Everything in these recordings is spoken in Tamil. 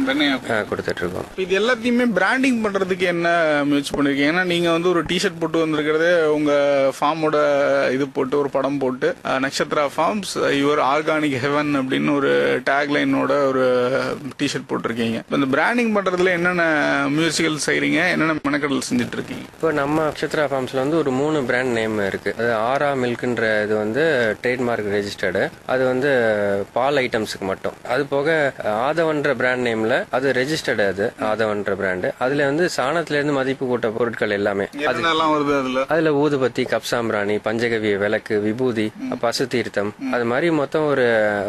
கொடுத்துட்டு இருக்கோம். இது எல்லாத்தையுமே பிராண்டிங் பண்றதுக்கு என்ன முயற்சி பண்ணிருக்கீங்க? ஏன்னா நீங்க வந்து ஒரு டிஷர்ட் போட்டு வந்திருக்கிறதே உங்க ஃபார்மோட இது போட்டு ஒரு படம் போட்டு Nakshatra forms your organic heaven அப்படின்னு ஒரு டேக்லைனோட ஒரு டிஷர்ட் போட்டிருக்கீங்க. இந்த பிராண்டிங் பண்றதுல என்னென்ன முயற்சிகள் செய்றீங்க, என்னென்ன மெனக்கடல் செஞ்சுட்டு இருக்கீங்க? இப்போ நம்ம நட்சத்திரா ஃபார்ம்ஸ்ல வந்து ஒரு 3 பிராண்ட் நேம் இருக்கு. அது ஆரா மில்க்ன்ற இது வந்து ட்ரேட்மார்க் ரெஜிஸ்டர்டு. அது வந்து பால் ஐட்டம்ஸுக்கு மட்டும். அது போக ஆதவன்ற பிராண்ட் நேம்ல அது ரெஜிஸ்டர்டு. அது ஆதவன்ற பிராண்ட். அதுல வந்து சாணத்துல இருந்து மதிப்பு கூட்ட பொருட்கள் எல்லாமே அதுல ஊதுபத்தி, கப்சாம்பிராணி, பஞ்சகவிய விளக்கு, விபூதி, பசு தீர்த்தம், அது மாதிரி மொத்தம் ஒரு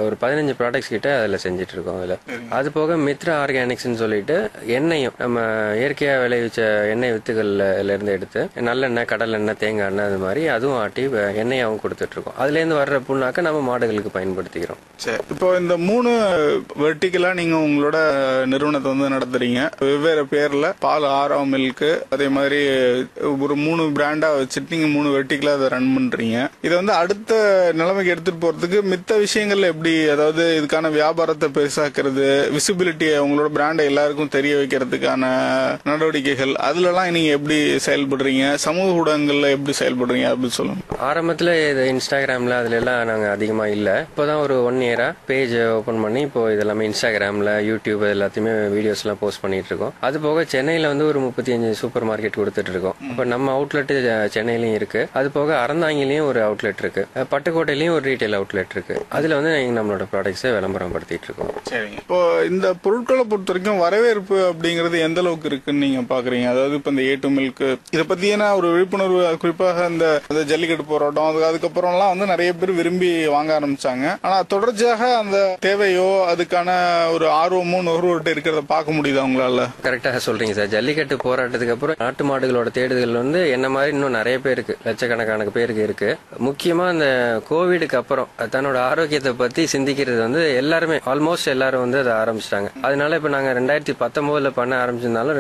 15 ப்ராடக்ட்ஸ் கிட்ட அதுல செஞ்சுட்டு இருக்கோம். அதுல அது போக மித்ரா ஆர்கானிக்ஸ்னு சொல்லிட்டு எண்ணெயும் நம்ம இயற்கையா விளைவிச்ச எண்ணெய் வித்துகள்ல இருந்து எடுத்து நல்லெண்ணெய், கடல் எண்ணெய், தேங்காய் எண்ணெய், அது மாதிரி அதுவும் ஆட்டி எண்ணெயாவும் கொடுத்துட்டு இருக்கோம். அதுல இருந்து வர்ற புண்ணாக்க நம்ம மாடுகளுக்கு பயன்படுத்திக்கிறோம். சரி, இப்போ இந்த 3 வெர்டிகலா நீங்க உங்களோட நிறுவனத்தை வந்து நடத்துறீங்க. வெவ்வேறு பேர்ல பால் ஆரா மில்க், அதே மாதிரி ஒரு 3 பிராண்டா வச்சுட்டு நீங்க 3 வெர்டிகலா அதை ரன் பண்றீங்க. இதை வந்து அடுத்த நிலைமைக்கு எடுத்துட்டு போறதுக்கு மித்த விஷயங்கள்ல எப்படி, அதாவது இதுக்கான வியாபாரத்தை பெருசாக்குறது, விசிபிலிட்டியை உங்களோட பிராண்டை எல்லாருக்கும் தெரிய வைக்கிறதுக்கான நடவடிக்கைகள், அதுல எல்லாம் நீங்க எப்படி செயல்படுறீங்க, சமூக ஊடகங்கள்ல எப்படி செயல்படுறீங்க அப்படின்னு சொல்லுங்க. ஆரம்பத்துல இது இன்ஸ்டாகிராம்ல அதுல எல்லாம் நாங்க அதிகமா இல்ல. இப்போதான் ஒரு 1 இயரா பேஜ் ஓபன் பண்ணி இப்போ இதெல்லாமே இன்ஸ்டாகிராம்ல, யூடியூப் எல்லாத்தையுமே வீடியோஸ் எல்லாம் போஸ்ட் பண்ணிட்டு இருக்கோம். அது போக சென்னையில வந்து ஒரு 35 சூப்பர் மார்க்கெட் கொடுத்துட்டு இருக்கோம். இப்போ நம்ம அவுட்லெட் சென்னையிலயும் இருக்கு. அது போக அறந்தாங்கிலையும் ஒரு அவுட்லெட் இருக்கு. பட்டுக்கோட்டையிலயும் ஒரு ரீட்டைல் அவுட்லெட் இருக்கு. அதுல வந்து நம்மளோட ப்ராடக்ட்ஸை விளம்பரம் படுத்திட்டு இருக்கோம். சரிங்க. இப்போ இந்த பொருட்களை பொறுத்த வரைக்கும் வரவேற்பு அப்படிங்கிறது எந்த அளவுக்கு இருக்குன்னு நீங்க பாக்குறீங்க? அதாவது இப்ப இந்த A2 மில்க் இதை பத்தியான ஒரு விழிப்புணர்வு, குறிப்பாக இந்த ஜல்லிக்கட்டு போராட்டம், அதுக்கப்புறம் எல்லாம் வந்து நிறைய பேர் விரும்பி வாங்க ஆரம்பிச்சாங்க. ஆனா தொடர்ச்சியாக அந்த தேவையோ அதுக்கான ஒரு ஆர்வமோ நுகர்வோர்கிட்ட இருக்கிறத பார்க்க முடியுது அவங்களால. கரெக்டா சொல்றீங்க சார். ஜல்லிக்கட்டு போராட்டத்துக்கு அப்புறம் நாட்டு மாடுகளோட தேடுதல் வந்து என்ன மாதிரி இன்னும் நிறைய பேருக்கு, லட்சக்கணக்கான பேருக்கு இருக்கு. முக்கியமா இந்த கோவிடுக்கு அப்புறம் தன்னோட ஆரோக்கியத்தை பத்தி சிந்திக்கிறது வந்து எல்லாருமே, ஆல்மோஸ்ட் எல்லாரும் வந்து அதை ஆரம்பிச்சிட்டாங்க. அதனால இப்ப நாங்க 2019 பண்ண ஆரம்பிச்சிருந்தாலும்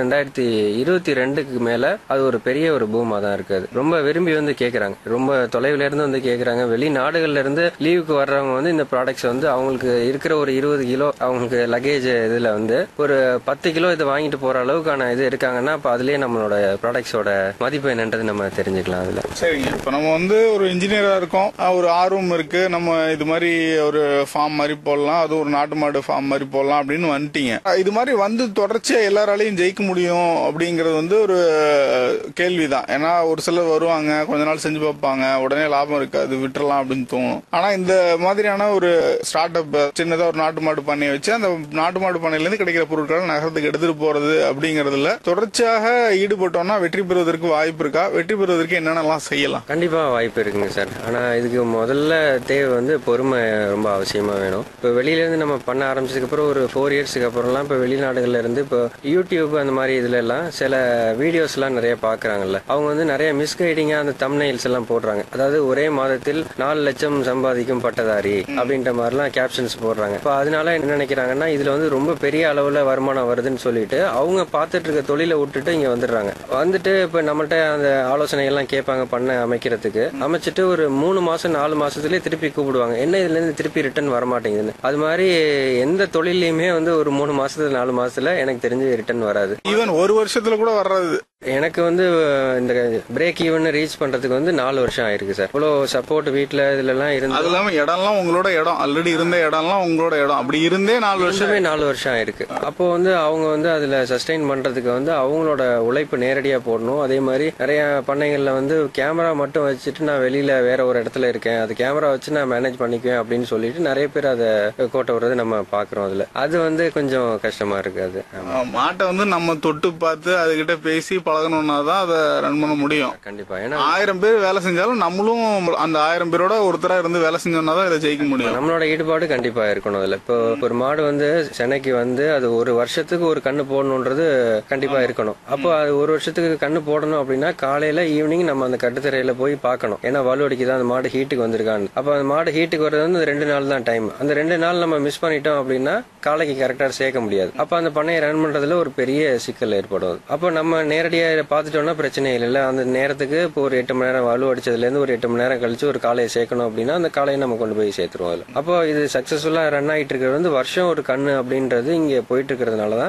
2022க்கு மேல அது ஒரு பெரிய ஒரு பூமா தான் இருக்குது. ரொம்ப விரும்பி வந்து கேக்குறாங்க. ரொம்ப தொலைவுல இருந்து வந்து கேக்குறாங்க. வெளிநாடுகள்ல இருந்து லீவுக்கு வர்றவங்க வந்து இந்த ப்ராடக்ட்ஸ் வந்து அவங்களுக்கு இருக்கிற ஒரு 20 கிலோ அவங்களுக்கு லக்கேஜ் இதுல வந்து ஒரு 10 கிலோ இதை வாங்கிட்டு போற அளவுக்கான இது இருக்காங்கன்னா அப்ப அதுலயே நம்மளோட ப்ராடக்ட்ஸோட மதிப்பு என்னன்றது நம்ம தெரிஞ்சுக்கலாம். அதுல சரிங்க. இப்ப நம்ம வந்து ஒரு இன்ஜினியரா இருக்கோம், ஒரு ஆர்வம் இருக்கு, நம்ம இது மாதிரி ஒரு ஃபார்ம் மாதிரி போடலாம், அது ஒரு நாட்டு மாடு ஃபார்ம் மாதிரி போடலாம் அப்படின்னு வந்துட்டீங்க. இது மாதிரி வந்து தொடர்ச்சியா எல்லாராலையும் ஜெயிக்க முடியும் அப்படிங்கறது வந்து ஒரு கேள்விதான். ஏன்னா ஒரு சிலர் வருவாங்க, கொஞ்ச நாள் செஞ்சு பார்ப்பாங்க, உடனே லாபம் இருக்காது, விட்டுறலாம் அப்படின்னு தோணும். ஆனா இந்த மாதிரியான ஒரு ஸ்டார்ட் அப், சின்னதா ஒரு நாட்டு மாடு பண்ணையை வச்சு அந்த நாட்டு மாடு பண்ணையில இருந்து கிடைக்கிற பொருட்களை நகரத்துக்கு எடுத்துட்டு போறது அப்படிங்கறதுல தொடர்ச்சியாக ஈடுபட்டோம்னா வெற்றி பெறுவதற்கு வாய்ப்பு இருக்கா? வெற்றி பெறுவதற்கு என்னென்னலாம் செய்யலாம்? கண்டிப்பா வாய்ப்பு இருக்குங்க சார். ஆனா இதுக்கு முதல்ல தேவை வந்து பொறுமை ரொம்ப அவசியமா வேணும். இப்போ வெளியில இருந்து நம்ம பண்ண ஆரம்பிச்சதுக்கு அப்புறம் ஒரு 4 இயர்ஸ்க்கு அப்புறம்லாம் இப்போ வெளிநாடுகள்ல இருந்து இப்போ யூடியூப் அந்த மாதிரி இதுல எல்லாம் சில வீடியோஸ் எல்லாம் நிறைய பாக்குறாங்கல்ல, அவங்க வந்து நிறைய மிஸ்கைடிங்கா அந்த தம்ப்நெயில்ஸ் எல்லாம் போடுறாங்க. அதாவது ஒரே மாதத்தில் 4 லட்சம் சம்பாதிக்கும் பட்டதாரி அப்படின்ற மாதிரிலாம் கேப்ஷன்ஸ் போடுறாங்க. இப்போ அதனால என்ன நினைக்கிறாங்கன்னா இதுல வந்து ரொம்ப பெரிய அளவுல வருமானம் வருதுன்னு சொல்லிட்டு அவங்க பார்த்துட்டு இருக்க தொழிலை விட்டுட்டு இங்க வந்துடுறாங்க. வந்துட்டு இப்ப நம்மள்ட்ட அந்த ஆலோசனை எல்லாம் கேட்பாங்க பண்ண அமைக்கிறதுக்கு. அமைச்சிட்டு ஒரு 3 மாசம் 4 மாசத்துலயே திருப்பி கூப்பிடுவாங்க, என்ன இதுல இருந்து திருப்பி ரிட்டர்ன் வரமாட்டேங்குதுன்னு. அது மாதிரி எந்த தொழிலையுமே வந்து ஒரு 3 மாசத்துல 4 மாசத்துல எனக்கு தெரிஞ்சு ரிட்டர்ன் வராது. ஈவன் ஒரு வருஷத்துல கூட வர்றது. எனக்கு வந்து இந்த பிரேக் ஈவன் ரீச் பண்றதுக்கு வந்து 4 வருஷம் ஆயிருக்கு சார். இவ்வளோ சப்போர்ட் வீட்டுல இதுல எல்லாம் இருந்து, அது இல்லாம இடம்லாம் உங்களோட இடம், ஆல்ரெடி இருந்த இடம்லாம் உங்களோட இடம், அப்படி இருந்தே 4 வருஷம் ஆயிருக்கு. அப்போ வந்து அவங்க வந்து அதுல சஸ்டெயின் பண்றதுக்கு வந்து அவங்களோட உழைப்பு நேரடியா போடணும். அதே மாதிரி நிறைய பண்ணைகள்ல வந்து கேமரா மட்டும் வச்சுட்டு நான் வெளியில வேற ஒரு இடத்துல இருக்கேன், அது கேமரா வச்சு நான் மேனேஜ் பண்ணிக்குவேன் அப்படின்னு சொல்லிட்டு நிறைய பேர் அதை கோட்டை விடுறது நம்ம பாக்குறோம். அதுல அது வந்து கொஞ்சம் கஷ்டமா இருக்கு. அது மாட்டை வந்து நம்ம தொட்டு பார்த்து அதுகிட்ட பேசி பழகணும்னா தான் அதை ரன் பண்ண முடியும். கண்டிப்பா. ஏன்னா 1000 பேர் வேலை செஞ்சாலும் நம்மளும் அந்த 1000 பேரோட ஒருத்தரா இருந்து வேலை செஞ்சோம்னா தான் இதை ஜெயிக்க முடியும். நம்மளோட ஈடுபாடு கண்டிப்பா இருக்கணும். அதுல இப்போ ஒரு மாடு வந்து சென்னைக்கு வந்து அது ஒரு வருஷத்துக்கு ஒரு கண்ணு போடணும்ன்றது கண்டிப்பா இருக்கணும். அப்போ அது ஒரு வருஷத்துக்கு கண்ணு போடணும் அப்படின்னா காலையில ஈவினிங் நம்ம அந்த கட்டுத்தரையில போய் பார்க்கணும். ஏன்னா வலுவடிக்கு தான் அந்த மாடு ஹீட்டுக்கு வந்திருக்கான்னு. அப்ப அந்த மாடு ஹீட்டுக்கு வர்றது வந்து 2 நாள் தான் டைம். அந்த 2 நாள் நம்ம மிஸ் பண்ணிட்டோம் அப்படின்னா காலைக்கு கரெக்டா சேர்க்க முடியாது. அப்ப அந்த பண்ணையை ரன் பண்றதுல ஒரு பெரிய சிக்கல் ஏற்படும். அப்போ நம்ம நேரடியா பார்த்துட்டோம்னா பிரச்சனை இல்லை. அந்த நேரத்துக்கு இப்போ ஒரு 8 மணி நேரம் வலு அடிச்சதுல இருந்து ஒரு 8 மணி நேரம் கழிச்சு ஒரு காலையை சேர்க்கணும் அப்படின்னா அந்த காலையை நம்ம கொண்டு போய் சேர்த்துருவோம். அப்போ இது சக்சஸ்ஃபுல்லா ரன் ஆகிட்டு இருக்கிறது வந்து வருஷம் ஒரு கண்ணு அப்படின்றது இங்க போயிட்டு இருக்கிறதுனாலதான்